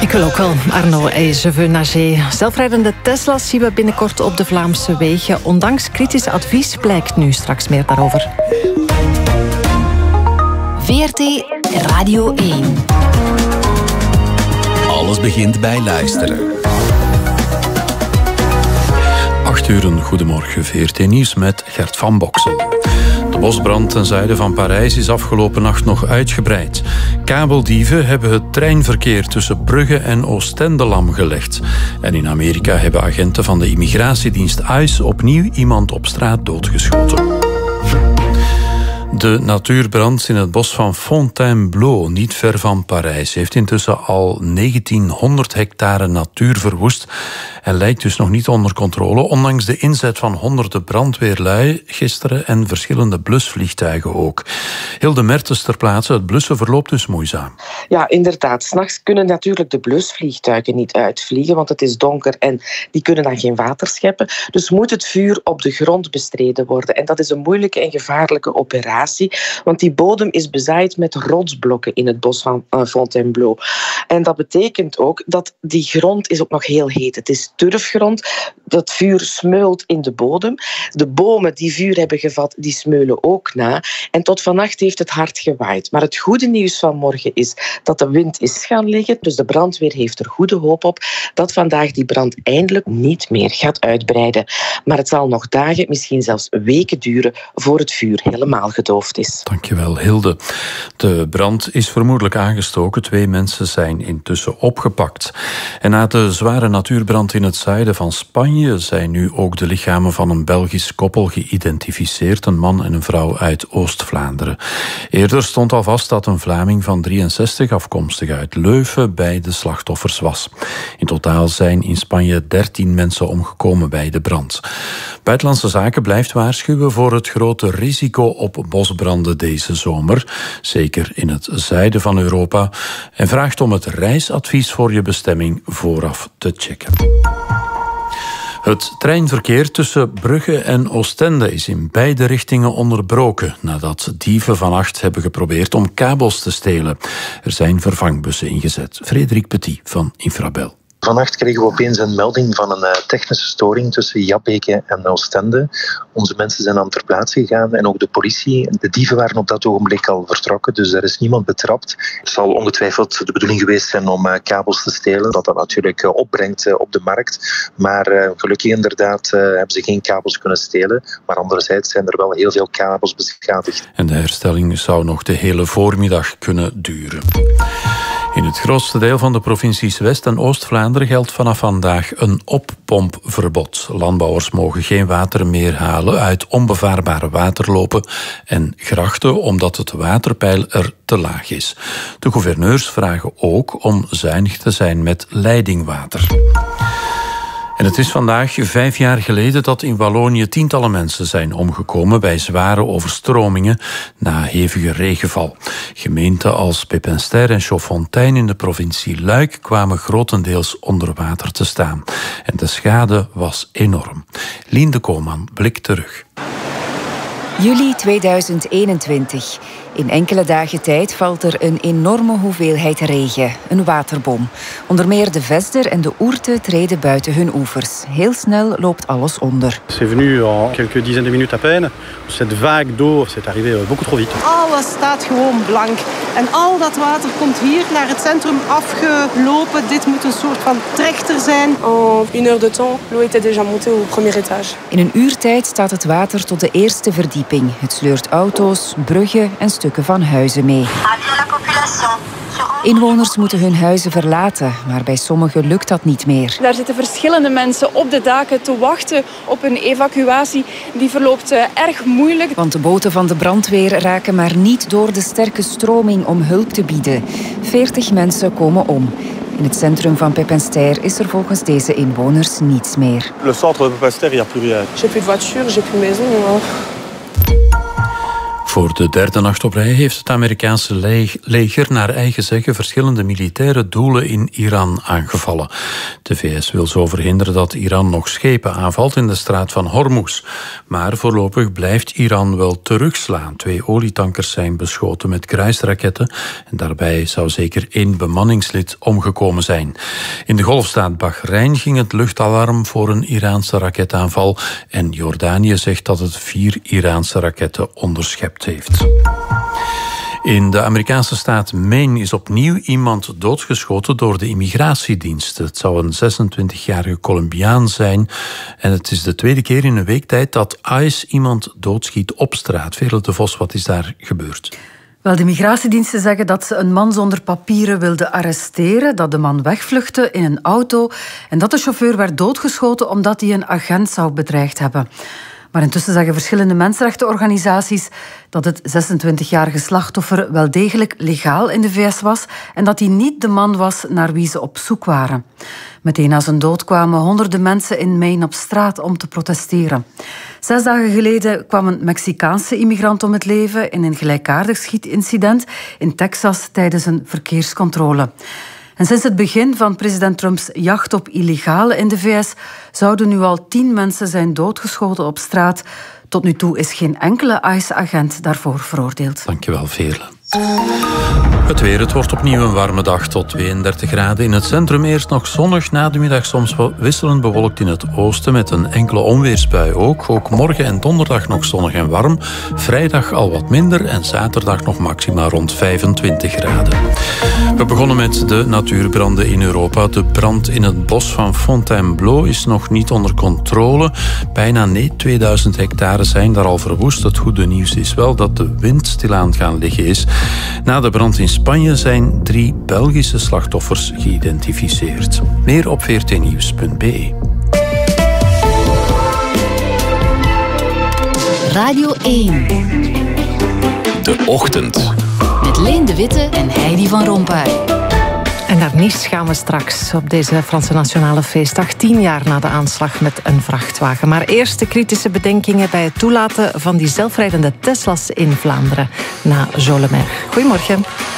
Ik wil ook wel, Arnaud et je veux nager. Zelfrijdende Tesla's zien we binnenkort op de Vlaamse wegen. Ondanks kritisch advies blijkt nu. Straks meer daarover. VRT Radio 1. Alles begint bij luisteren. 8 uur, een goedemorgen. VRT Nieuws met Gert van Boksel. De bosbrand ten zuiden van Parijs is afgelopen nacht nog uitgebreid. Kabeldieven hebben het treinverkeer tussen Brugge en Oostende lamgelegd. En in Amerika hebben agenten van de immigratiedienst ICE opnieuw iemand op straat doodgeschoten. De natuurbrand in het bos van Fontainebleau, niet ver van Parijs, heeft intussen al 1900 hectare natuur verwoest en lijkt dus nog niet onder controle, ondanks de inzet van honderden brandweerlui gisteren en verschillende blusvliegtuigen ook. Hilde Mertens ter plaatse, het blussen verloopt dus moeizaam. Ja, inderdaad. 's Nachts kunnen natuurlijk de blusvliegtuigen niet uitvliegen, want het is donker en die kunnen dan geen water scheppen. Dus moet het vuur op de grond bestreden worden. En dat is een moeilijke en gevaarlijke operatie, want die bodem is bezaaid met rotsblokken in het bos van Fontainebleau. En dat betekent ook dat die grond is ook nog heel heet. Het is turfgrond. Dat vuur smeult in de bodem. De bomen die vuur hebben gevat, die smeulen ook na. En tot vannacht heeft het hard gewaaid. Maar het goede nieuws van morgen is dat de wind is gaan liggen. Dus de brandweer heeft er goede hoop op dat vandaag die brand eindelijk niet meer gaat uitbreiden. Maar het zal nog dagen, misschien zelfs weken duren voor het vuur helemaal gedoofd is. Dankjewel, Hilde. De brand is vermoedelijk aangestoken. 2 mensen zijn intussen opgepakt. En na de zware natuurbrand in het zuiden van Spanje zijn nu ook de lichamen van een Belgisch koppel geïdentificeerd. Een man en een vrouw uit Oost-Vlaanderen. Eerder stond al vast dat een Vlaming van 63, afkomstig uit Leuven, bij de slachtoffers was. In totaal zijn in Spanje 13 mensen omgekomen bij de brand. Buitenlandse Zaken blijft waarschuwen voor het grote risico op bosbranden deze zomer, zeker in het zuiden van Europa, en vraagt om het reisadvies voor je bestemming vooraf te checken. Het treinverkeer tussen Brugge en Oostende is in beide richtingen onderbroken nadat dieven vannacht hebben geprobeerd om kabels te stelen. Er zijn vervangbussen ingezet. Frederik Petit van Infrabel. Vannacht kregen we opeens een melding van een technische storing tussen Jabbeke en Oostende. Onze mensen zijn dan ter plaatse gegaan en ook de politie. De dieven waren op dat ogenblik al vertrokken, dus er is niemand betrapt. Het zal ongetwijfeld de bedoeling geweest zijn om kabels te stelen, dat dat natuurlijk opbrengt op de markt. Maar gelukkig inderdaad hebben ze geen kabels kunnen stelen. Maar anderzijds zijn er wel heel veel kabels beschadigd. En de herstelling zou nog de hele voormiddag kunnen duren. In het grootste deel van de provincies West- en Oost-Vlaanderen geldt vanaf vandaag een oppompverbod. Landbouwers mogen geen water meer halen uit onbevaarbare waterlopen en grachten, omdat het waterpeil er te laag is. De gouverneurs vragen ook om zuinig te zijn met leidingwater. En het is vandaag 5 jaar geleden dat in Wallonië tientallen mensen zijn omgekomen bij zware overstromingen na hevige regenval. Gemeenten als Pepinster en Chaudfontein in de provincie Luik kwamen grotendeels onder water te staan. En de schade was enorm. Lien de Koolman blikt terug. Juli 2021. In enkele dagen tijd valt er een enorme hoeveelheid regen, een waterbom. Onder meer de Vesder en de Ourthe treden buiten hun oevers. Heel snel loopt alles onder. C'est venu en quelques dizaines de minutes à peine. Cette vague d'eau, c'est arrivé beaucoup trop vite. Alles staat gewoon blank. En al dat water komt hier naar het centrum afgelopen. Dit moet een soort van trechter zijn. En une heure de temps, l'eau était déjà montée au premier étage. In een uurtijd staat het water tot de eerste verdieping. Het sleurt auto's, bruggen en stukken van huizen mee. Inwoners moeten hun huizen verlaten, maar bij sommigen lukt dat niet meer. Daar zitten verschillende mensen op de daken te wachten op een evacuatie. Die verloopt erg moeilijk. Want de boten van de brandweer raken maar niet door de sterke stroming om hulp te bieden. 40 mensen komen om. In het centrum van Pepinster is er volgens deze inwoners niets meer. Le centre de Pepinster, il n'y a plus rien. J'ai plus de voiture, j'ai plus de maison. Voor de derde nacht op rij heeft het Amerikaanse leger naar eigen zeggen verschillende militaire doelen in Iran aangevallen. De VS wil zo verhinderen dat Iran nog schepen aanvalt in de straat van Hormuz. Maar voorlopig blijft Iran wel terugslaan. 2 olietankers zijn beschoten met kruisraketten en daarbij zou zeker 1 bemanningslid omgekomen zijn. In de golfstaat Bahrein ging het luchtalarm voor een Iraanse raketaanval en Jordanië zegt dat het 4 Iraanse raketten onderschept heeft. In de Amerikaanse staat Maine is opnieuw iemand doodgeschoten door de immigratiedienst. Het zou een 26-jarige Colombiaan zijn. En het is de tweede keer in een week tijd dat ICE iemand doodschiet op straat. Veerle de Vos, wat is daar gebeurd? Wel, de migratiediensten zeggen dat ze een man zonder papieren wilden arresteren, dat de man wegvluchtte in een auto en dat de chauffeur werd doodgeschoten omdat hij een agent zou bedreigd hebben. Maar intussen zeggen verschillende mensenrechtenorganisaties dat het 26-jarige slachtoffer wel degelijk legaal in de VS was en dat hij niet de man was naar wie ze op zoek waren. Meteen na zijn dood kwamen honderden mensen in Maine op straat om te protesteren. 6 dagen geleden kwam een Mexicaanse immigrant om het leven in een gelijkaardig schietincident in Texas tijdens een verkeerscontrole. En sinds het begin van president Trumps jacht op illegalen in de VS zouden nu al 10 mensen zijn doodgeschoten op straat. Tot nu toe is geen enkele ICE-agent daarvoor veroordeeld. Dankjewel, Veerle. Het weer, het wordt opnieuw een warme dag tot 32 graden. In het centrum eerst nog zonnig, na de middag soms wisselend bewolkt in het oosten met een enkele onweersbui ook. Ook morgen en donderdag nog zonnig en warm. Vrijdag al wat minder en zaterdag nog maxima rond 25 graden. We begonnen met de natuurbranden in Europa. De brand in het bos van Fontainebleau is nog niet onder controle. Bijna 2000 hectare zijn daar al verwoest. Het goede nieuws is wel dat de wind stilaan gaan liggen is. Na de brand in Spanje zijn 3 Belgische slachtoffers geïdentificeerd. Meer op vrtnieuws.be. Radio 1. De Ochtend. Met Leen de Witte en Heidi van Rompuy. En naar Nice gaan we straks op deze Franse Nationale Feestdag, 10 jaar na de aanslag met een vrachtwagen. Maar eerst de kritische bedenkingen bij het toelaten van die zelfrijdende Tesla's in Vlaanderen na Zolemer. Goedemorgen.